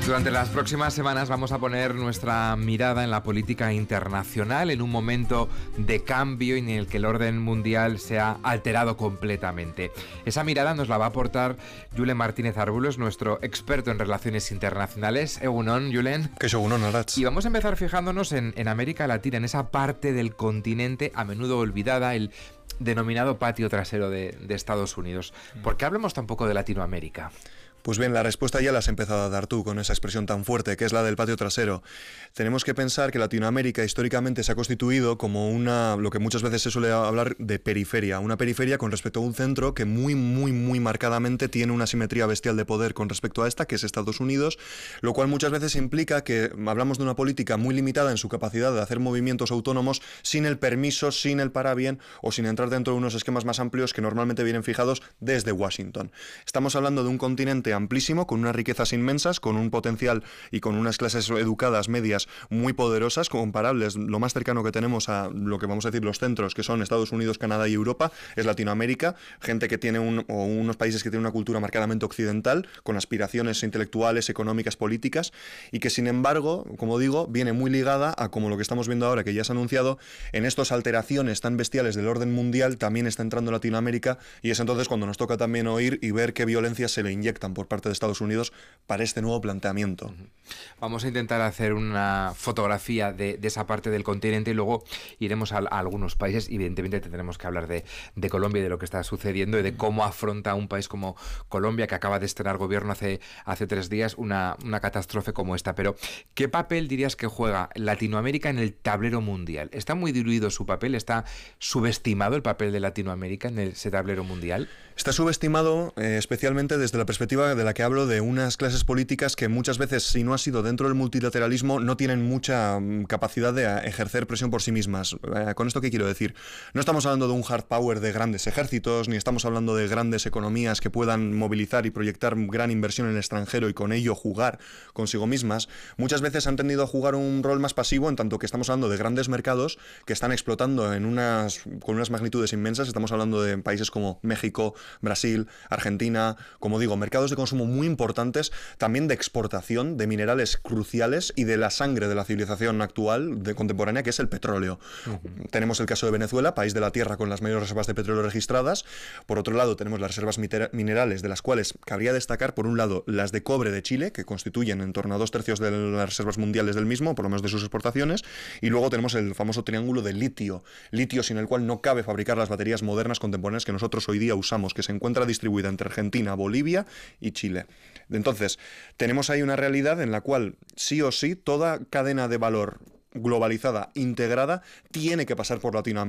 Durante las próximas semanas vamos a poner nuestra mirada en la política internacional en un momento de cambio en el que el orden mundial se ha alterado completamente. Esa mirada nos la va a aportar Julen Martínez Arbulos, nuestro experto en relaciones internacionales. Egunon, Julen. Egunon, Arats. Y vamos a empezar fijándonos en América Latina, en esa parte del continente a menudo olvidada, el denominado patio trasero de Estados Unidos. ¿Por qué hablamos tampoco de Latinoamérica? Pues bien, la respuesta ya la has empezado a dar tú con esa expresión tan fuerte, que es la del patio trasero. Tenemos que pensar que Latinoamérica históricamente se ha constituido como lo que muchas veces se suele hablar de periferia, una periferia con respecto a un centro que muy marcadamente tiene una simetría bestial de poder con respecto a esta, que es Estados Unidos, lo cual muchas veces implica que hablamos de una política muy limitada en su capacidad de hacer movimientos autónomos sin el permiso, sin el parabién o sin entrar dentro de unos esquemas más amplios que normalmente vienen fijados desde Washington. Estamos hablando de un continente amplísimo, con unas riquezas inmensas, con un potencial y con unas clases educadas medias muy poderosas, comparables. Lo más cercano que tenemos a lo que vamos a decir los centros, que son Estados Unidos, Canadá y Europa, es Latinoamérica, gente que tiene unos países que tienen una cultura marcadamente occidental, con aspiraciones intelectuales, económicas, políticas, y que sin embargo, como digo, viene muy ligada a como lo que estamos viendo ahora, que ya se ha anunciado, en estas alteraciones tan bestiales del orden mundial, también está entrando Latinoamérica, y es entonces cuando nos toca también oír y ver qué violencias se le inyectan por parte de Estados Unidos para este nuevo planteamiento. Vamos a intentar hacer una fotografía de esa parte del continente y luego iremos a algunos países. Evidentemente tendremos que hablar de Colombia y de lo que está sucediendo y de cómo afronta un país como Colombia, que acaba de estrenar gobierno hace 3 días, una catástrofe como esta. Pero, ¿qué papel dirías que juega Latinoamérica en el tablero mundial? ¿Está muy diluido su papel? ¿Está subestimado el papel de Latinoamérica en ese tablero mundial? Está subestimado especialmente desde la perspectiva de la que hablo de unas clases políticas que muchas veces, si no ha sido dentro del multilateralismo, no tienen mucha capacidad de ejercer presión por sí mismas. ¿Con esto qué quiero decir? No estamos hablando de un hard power de grandes ejércitos, ni estamos hablando de grandes economías que puedan movilizar y proyectar gran inversión en el extranjero y con ello jugar consigo mismas. Muchas veces han tendido a jugar un rol más pasivo, en tanto que estamos hablando de grandes mercados que están explotando con unas magnitudes inmensas. Estamos hablando de países como México, Brasil, Argentina, como digo, mercados de consumo muy importantes, también de exportación de minerales cruciales y de la sangre de la civilización actual, contemporánea, que es el petróleo. Tenemos el caso de Venezuela, país de la tierra con las mayores reservas de petróleo registradas. Por otro lado, tenemos las reservas minerales, de las cuales cabría destacar, por un lado, las de cobre de Chile, que constituyen en torno a 2/3 de las reservas mundiales del mismo, por lo menos de sus exportaciones, y luego tenemos el famoso triángulo de litio sin el cual no cabe fabricar las baterías modernas contemporáneas que nosotros hoy día usamos, que se encuentra distribuida entre Argentina, Bolivia y Chile. Entonces, tenemos ahí una realidad en la cual, sí o sí, toda cadena de valor globalizada, integrada, tiene que pasar por Latinoamérica.